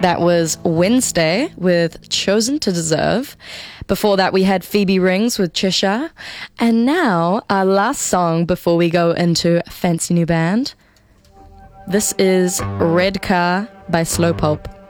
That was Wednesday with Chosen to Deserve. Before that, we had Phoebe Rings with Chisha. And now, our last song before we go into Fancy New Band. This is Red Car by Slow Pulp.